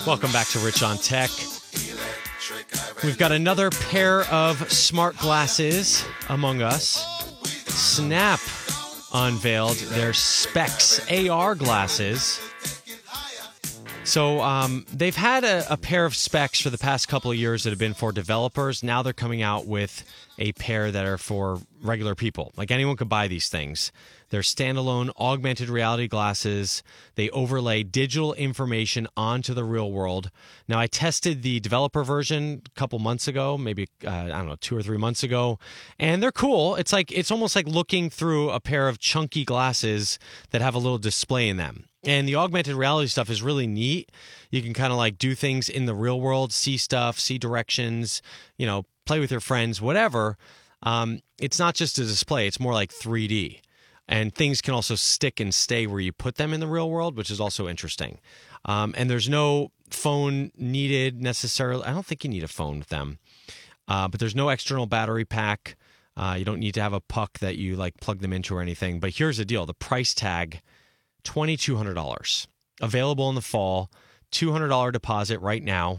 Welcome back to Rich on Tech. We've got another pair of smart glasses among us. Snap unveiled their Specs AR glasses. So they've had a pair of Specs for the past couple of years that have been for developers. Now they're coming out with a pair that are for regular people. Like anyone could buy these things. They're standalone augmented reality glasses. They overlay digital information onto the real world. Now, I tested the developer version a couple months ago, maybe, 2 or 3 months ago, and they're cool. It's almost like looking through a pair of chunky glasses that have a little display in them. And the augmented reality stuff is really neat. You can kind of like do things in the real world, see stuff, see directions, play with your friends, whatever. It's not just a display. It's more like 3D. And things can also stick and stay where you put them in the real world, which is also interesting. And there's no phone needed necessarily. I don't think you need a phone with them. But there's no external battery pack. You don't need to have a puck that you like plug them into or anything. But here's the deal. The price tag, $2,200. Available in the fall. $200 deposit right now.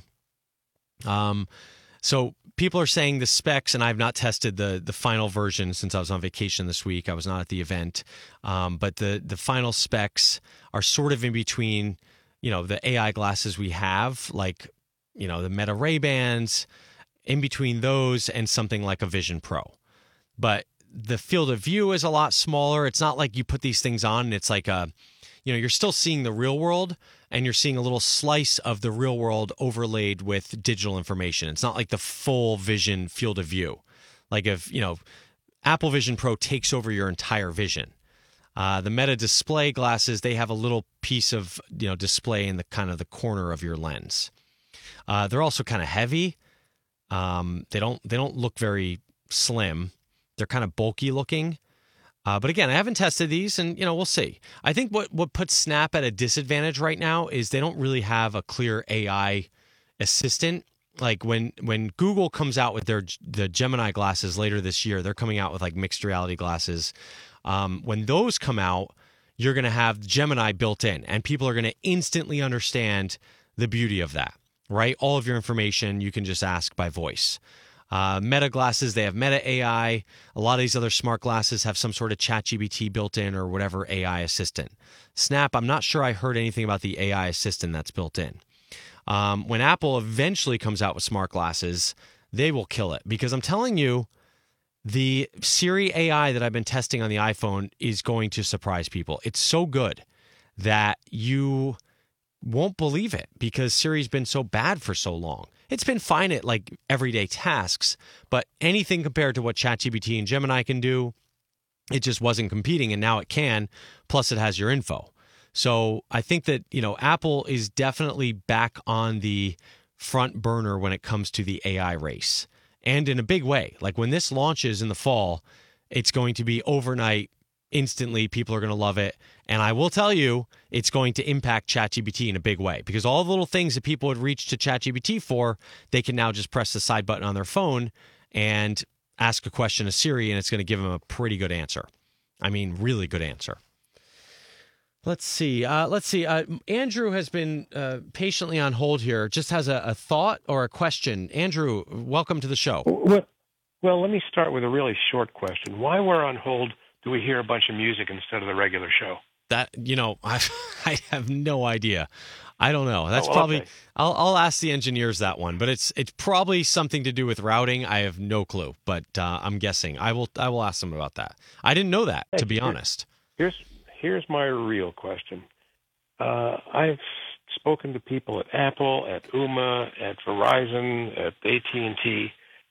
So people are saying the specs, and I've not tested the final version since I was on vacation this week. I was not at the event. But the final specs are sort of in between, the AI glasses we have, like, the Meta Ray-Bans, in between those and something like a Vision Pro. But the field of view is a lot smaller. It's not like you put these things on and it's like you're still seeing the real world, and you're seeing a little slice of the real world overlaid with digital information. It's not like the full vision field of view. Like if, Apple Vision Pro takes over your entire vision. The Meta display glasses, they have a little piece of, display in the kind of the corner of your lens. They're also kind of heavy. They don't look very slim. They're kind of bulky looking. But again, I haven't tested these, and we'll see. I think what puts Snap at a disadvantage right now is they don't really have a clear AI assistant. Like when Google comes out with the Gemini glasses later this year, they're coming out with like mixed reality glasses. When those come out, you're going to have Gemini built in, and people are going to instantly understand the beauty of that, right? All of your information you can just ask by voice. Meta glasses, they have Meta AI. A lot of these other smart glasses have some sort of ChatGPT built in or whatever AI assistant. Snap, I'm not sure I heard anything about the AI assistant that's built in. When Apple eventually comes out with smart glasses, they will kill it, because I'm telling you, the Siri AI that I've been testing on the iPhone is going to surprise people. It's so good that you won't believe it, because Siri's been so bad for so long. It's been fine at like everyday tasks, but anything compared to what ChatGPT and Gemini can do, it just wasn't competing, and now it can. Plus, it has your info. So I think that, Apple is definitely back on the front burner when it comes to the AI race, and in a big way. Like when this launches in the fall, it's going to be overnight. Instantly, people are going to love it. And I will tell you, it's going to impact ChatGPT in a big way, because all the little things that people would reach to ChatGPT for, they can now just press the side button on their phone and ask a question to Siri, and it's going to give them a pretty good answer. I mean, really good answer. Let's see. Andrew has been patiently on hold here. Just has a thought or a question. Andrew, welcome to the show. Well, let me start with a really short question. Why we're on hold do we hear a bunch of music instead of the regular show? That, I have no idea. I don't know. That's probably, okay. I'll ask the engineers that one, but it's probably something to do with routing. I have no clue, but I'm guessing. I will ask them about that. I didn't know that, to be honest. Here's my real question. I've spoken to people at Apple, at Ooma, at Verizon, at AT&T.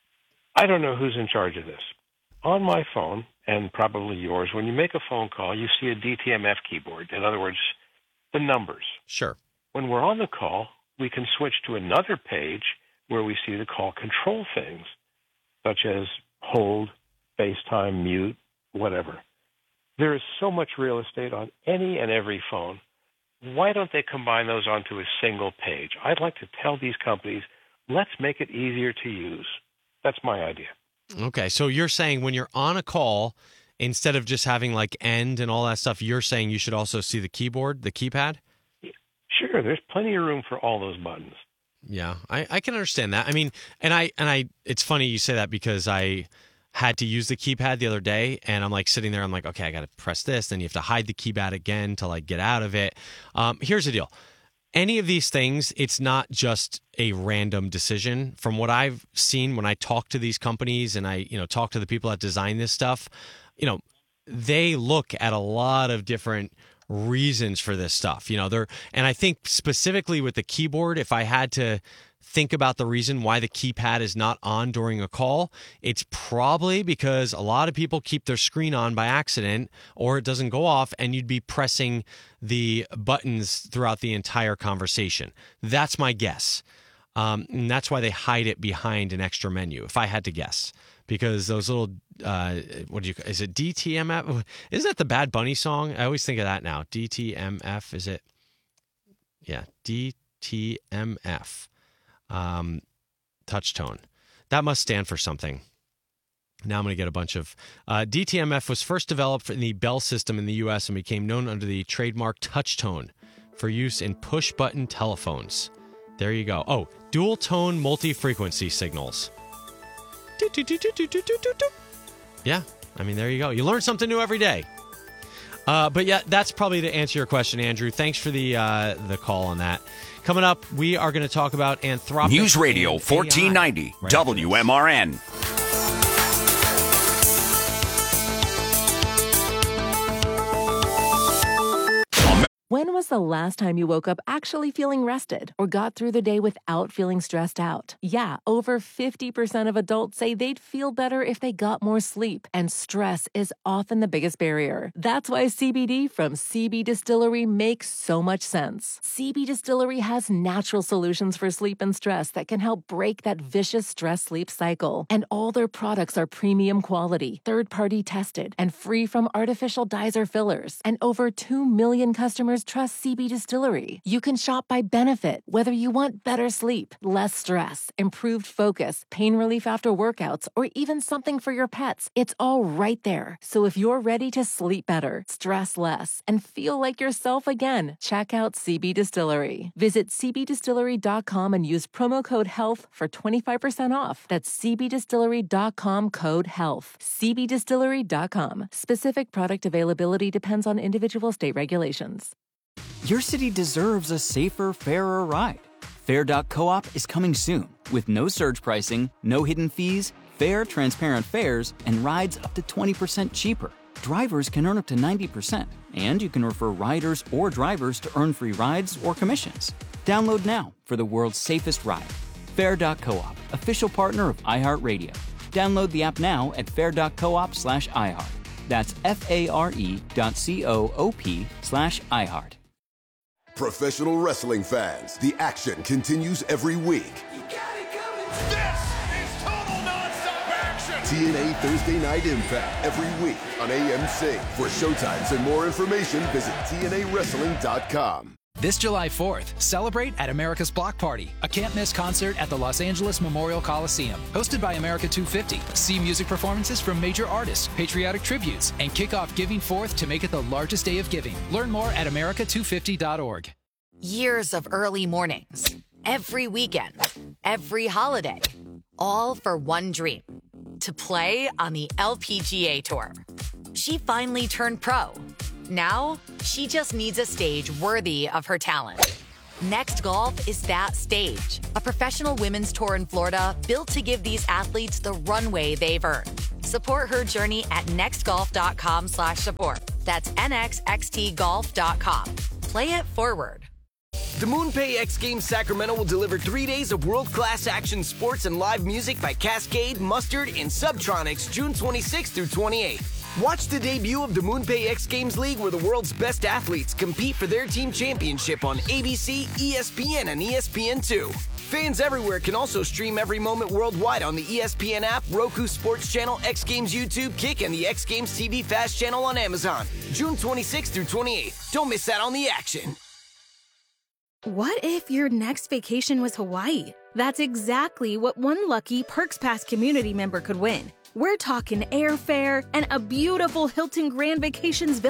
I don't know who's in charge of this. On my phone, and probably yours, when you make a phone call, you see a DTMF keyboard. In other words, the numbers. Sure. When we're on the call, we can switch to another page where we see the call control things, such as hold, FaceTime, mute, whatever. There is so much real estate on any and every phone. Why don't they combine those onto a single page? I'd like to tell these companies, let's make it easier to use. That's my idea. Okay, so you're saying when you're on a call, instead of just having like end and all that stuff, you're saying you should also see the keyboard, the keypad? Sure. Sure, there's plenty of room for all those buttons. Yeah, I can understand that. I mean, and I it's funny you say that because I had to use the keypad the other day, and I'm like sitting there, I'm like, okay, I got to press this, then you have to hide the keypad again to like get out of it. Here's the deal. Any of these things, it's not just a random decision. From what I've seen when I talk to these companies and I, talk to the people that design this stuff, they look at a lot of different reasons for this stuff. And I think specifically with the keyboard, if I had to think about the reason why the keypad is not on during a call, it's probably because a lot of people keep their screen on by accident or it doesn't go off and you'd be pressing the buttons throughout the entire conversation. That's my guess. And that's why they hide it behind an extra menu, if I had to guess. Because those little, is it DTMF? Isn't that the Bad Bunny song? I always think of that now. DTMF, is it? Yeah, DTMF. Touch tone. That must stand for something. Now I'm going to get a bunch of... DTMF was first developed in the Bell system in the U.S. and became known under the trademark touch tone for use in push-button telephones. There you go. Oh, dual-tone multi-frequency signals. Yeah, I mean, there you go. You learn something new every day. But yeah, that's probably to answer your question, Andrew. Thanks for the call on that. Coming up, we are going to talk about Anthropic. News Radio 1490, right. WMRN. When was the last time you woke up actually feeling rested or got through the day without feeling stressed out? Yeah, over 50% of adults say they'd feel better if they got more sleep, and stress is often the biggest barrier. That's why CBD from CB Distillery makes so much sense. CB Distillery has natural solutions for sleep and stress that can help break that vicious stress-sleep cycle. And all their products are premium quality, third-party tested, and free from artificial dyes or fillers. And over 2 million customers trust CB Distillery. You can shop by benefit, whether you want better sleep, less stress, improved focus, pain relief after workouts, or even something for your pets. It's all right there. So if you're ready to sleep better, stress less, and feel like yourself again, check out CB Distillery. Visit cbdistillery.com and use promo code HEALTH for 25% off. That's cbdistillery.com, code HEALTH. cbdistillery.com. Specific product availability depends on individual state regulations. Your city deserves a safer, fairer ride. Fair.coop is coming soon with no surge pricing, no hidden fees, fair, transparent fares, and rides up to 20% cheaper. Drivers can earn up to 90%, and you can refer riders or drivers to earn free rides or commissions. Download now for the world's safest ride. Fair.coop, official partner of iHeartRadio. Download the app now at fair.coop/iHeart. That's FARE.coop/iHeart. Professional wrestling fans, the action continues every week. You got it coming. This is total nonstop action. TNA Thursday Night Impact every week on AMC. For showtimes and more information, visit TNAWrestling.com. This July 4th, celebrate at America's Block Party, a can't-miss concert at the Los Angeles Memorial Coliseum. Hosted by America 250. See music performances from major artists, patriotic tributes, and kick off Giving 4th to make it the largest day of giving. Learn more at america250.org. Years of early mornings, every weekend, every holiday, all for one dream, to play on the LPGA Tour. She finally turned pro. Now, she just needs a stage worthy of her talent. Next Golf is that stage. A professional women's tour in Florida built to give these athletes the runway they've earned. Support her journey at nextgolf.com/support. That's nxxtgolf.com. Play it forward. The MoonPay X Games Sacramento will deliver 3 days of world-class action sports and live music by Cascade, Mustard, and Subtronics June 26th through 28th. Watch the debut of the MoonPay X Games League where the world's best athletes compete for their team championship on ABC, ESPN, and ESPN2. Fans everywhere can also stream every moment worldwide on the ESPN app, Roku Sports Channel, X Games YouTube, Kick, and the X Games TV Fast Channel on Amazon. June 26th through 28th. Don't miss out on the action. What if your next vacation was Hawaii? That's exactly what one lucky Perks Pass community member could win. We're talking airfare and a beautiful Hilton Grand Vacations villa.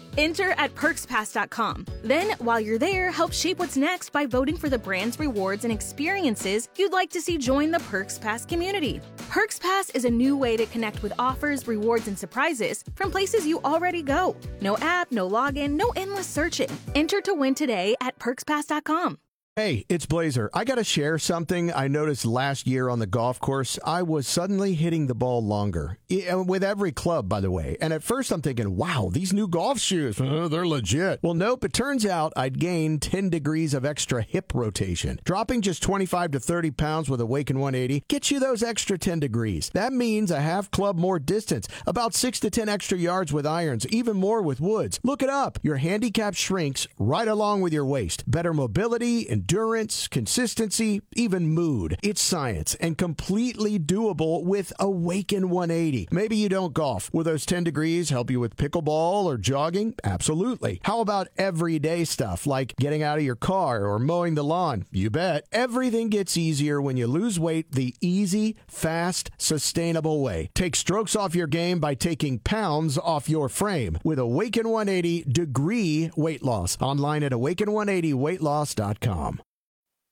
Enter at PerksPass.com. Then, while you're there, help shape what's next by voting for the brands, rewards, and experiences you'd like to see join the Perks Pass community. Perks Pass is a new way to connect with offers, rewards, and surprises from places you already go. No app, no login, no endless searching. Enter to win today at PerksPass.com. Hey, it's Blazer. I got to share something I noticed last year on the golf course. I was suddenly hitting the ball longer, with every club, by the way. And at first I'm thinking, wow, these new golf shoes, they're legit. Well, nope, it turns out I'd gained 10 degrees of extra hip rotation. Dropping just 25 to 30 pounds with Awaken 180 gets you those extra 10 degrees. That means a half club more distance, about 6 to 10 extra yards with irons, even more with woods. Look it up. Your handicap shrinks right along with your waist. Better mobility, endurance, consistency, even mood. It's science and completely doable with Awaken 180. Maybe you don't golf. Will those 10 degrees help you with pickleball or jogging? Absolutely. How about everyday stuff like getting out of your car or mowing the lawn? You bet. Everything gets easier when you lose weight the easy, fast, sustainable way. Take strokes off your game by taking pounds off your frame with Awaken 180 Degree Weight Loss. Online at awaken180weightloss.com.